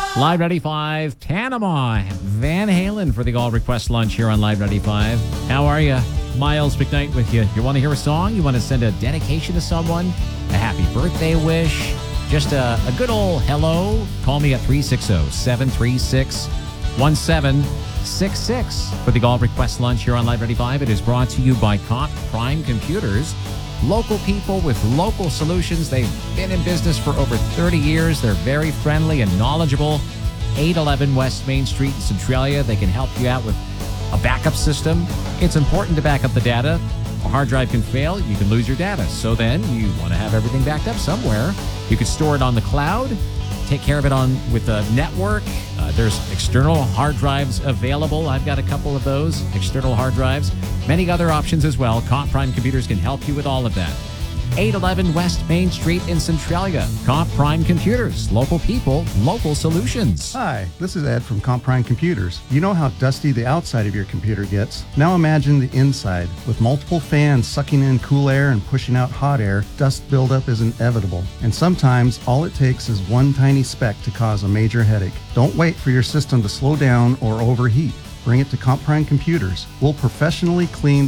Live 95, Panama. Van Halen for the all request lunch here on Live 95. How are you? Miles McKnight with you. You want to hear a song? You want to send a dedication to someone? A happy birthday wish? Just a good old hello? Call me at 360-736-1766 for the all request lunch here on Live 95. It is brought to you by Comp Prime Computers. Local people with local solutions. They've been in business for over 30 years. They're very friendly and knowledgeable. 811 West Main Street in Centralia. They can help you out with a backup system. It's important to back up the data. A hard drive can fail. You can lose your data. So then you want to have everything backed up somewhere. You could store it on the cloud. Take care of it with a network. There's external hard drives available. I've got a couple of those external hard drives. Many other options as well. Comp Prime Computers can help you with all of that. 811 West Main Street in Centralia. Comp Prime Computers. Local people, local solutions. Hi, this is Ed from Comp Prime Computers. You know how dusty the outside of your computer gets. Now imagine the inside. With multiple fans sucking in cool air and pushing out hot air, dust buildup is inevitable. And sometimes all it takes is one tiny speck to cause a major headache. Don't wait for your system to slow down or overheat. Bring it to Comp Prime Computers. We'll professionally clean